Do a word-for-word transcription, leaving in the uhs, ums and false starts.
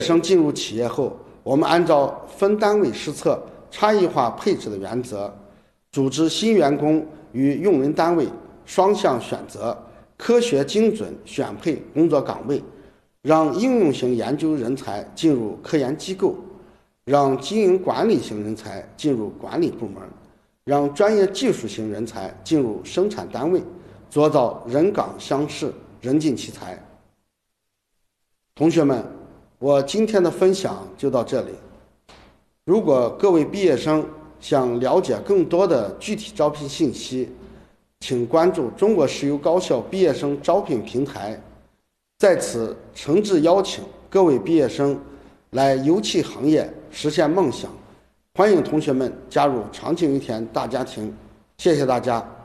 生进入企业后，我们按照分单位施策、差异化配置的原则，组织新员工与用人单位双向选择，科学精准选配工作岗位，让应用型研究人才进入科研机构，让经营管理型人才进入管理部门，让专业技术型人才进入生产单位，做到人岗相适、人尽其才。同学们，我今天的分享就到这里。如果各位毕业生想了解更多的具体招聘信息，请关注中国石油高校毕业生招聘平台。在此诚挚邀请各位毕业生来油气行业实现梦想，欢迎同学们加入长庆油田大家庭。谢谢大家。